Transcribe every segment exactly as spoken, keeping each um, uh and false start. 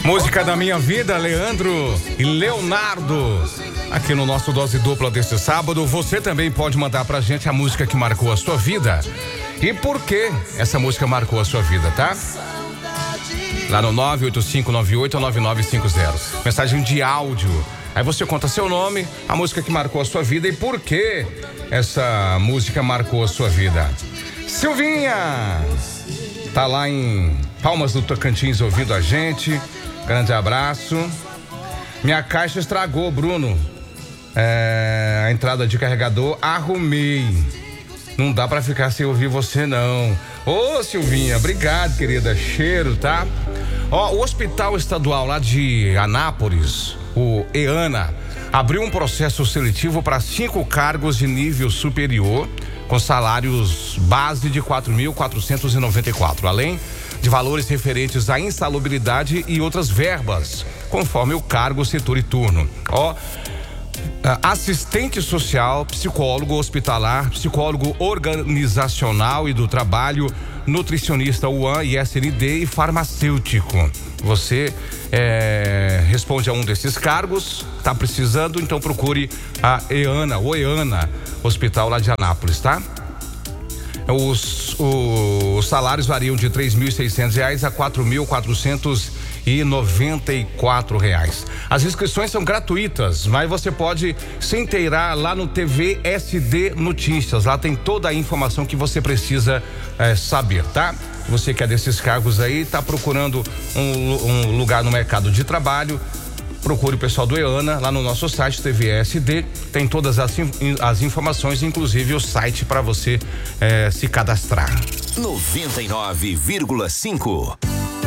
Música da minha vida, Leandro e Leonardo. Aqui no nosso Dose Dupla deste sábado, você também pode mandar pra gente a música que marcou a sua vida. E por que essa música marcou a sua vida, tá? Lá no nove oito cinco nove oito nove nove cinco zero. Mensagem de áudio. Aí você conta seu nome, a música que marcou a sua vida e por que essa música marcou a sua vida. Silvinha tá lá em Palmas do Tocantins ouvindo a gente. Grande abraço. Minha caixa estragou, Bruno. É, a entrada de carregador arrumei. Não dá pra ficar sem ouvir você, não. Ô, Silvinha, obrigado, querida. Cheiro, tá? Ó, o Hospital Estadual lá de Anápolis, o EANA, abriu um processo seletivo para cinco cargos de nível superior, com salários base de quatro mil quatrocentos e noventa e quatro, além de valores referentes à insalubridade e outras verbas, conforme o cargo, setor e turno. Ó, assistente social, psicólogo hospitalar, psicólogo organizacional e do trabalho, nutricionista U A N e S N D e farmacêutico. Você é, responde a um desses cargos, tá precisando, então procure a EANA, o EANA, Hospital lá de Anápolis, tá? Os, os salários variam de três mil e seiscentos reais a quatro mil quatrocentos e noventa e quatro reais. As inscrições são gratuitas, mas você pode se inteirar lá no T V S D Notícias. Lá tem toda a informação que você precisa é, saber, tá? Você que é desses cargos aí, tá procurando um, um lugar no mercado de trabalho, procure o pessoal do EANA lá no nosso site T V S D, tem todas as, as informações, inclusive o site para você eh, se cadastrar. noventa e nove vírgula cinco.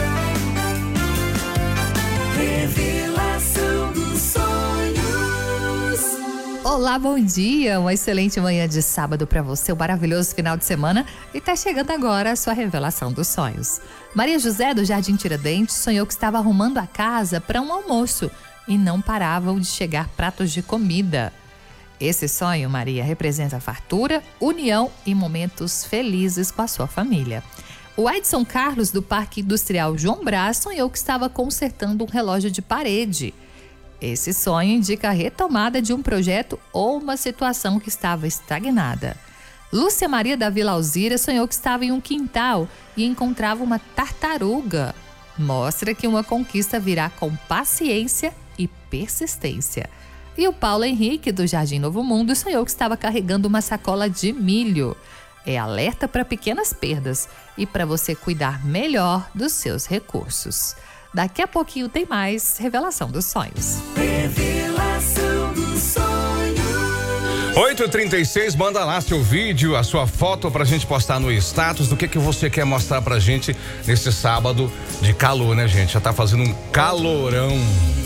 Revelação dos sonhos. Olá, bom dia, uma excelente manhã de sábado para você, um maravilhoso final de semana e tá chegando agora a sua revelação dos sonhos. Maria José do Jardim Tiradentes sonhou que estava arrumando a casa para um almoço e não paravam de chegar pratos de comida. Esse sonho, Maria, representa fartura, união e momentos felizes com a sua família. O Edson Carlos do Parque Industrial João Brás sonhou que estava consertando um relógio de parede. Esse sonho indica a retomada de um projeto ou uma situação que estava estagnada. Lúcia Maria da Vila Alzira sonhou que estava em um quintal e encontrava uma tartaruga. Mostra que uma conquista virá com paciência e persistência. E o Paulo Henrique do Jardim Novo Mundo sonhou que estava carregando uma sacola de milho. É alerta para pequenas perdas e para você cuidar melhor dos seus recursos. Daqui a pouquinho tem mais Revelação dos Sonhos. Revelação dos sonhos. oito e trinta e seis, manda lá seu vídeo, a sua foto pra gente postar no status do que que você quer mostrar pra gente nesse sábado de calor, né, gente? Já tá fazendo um calorão.